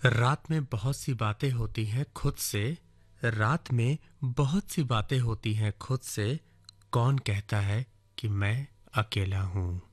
रात में बहुत सी बातें होती हैं खुद से। रात में बहुत सी बातें होती हैं खुद से। कौन कहता है कि मैं अकेला हूँ?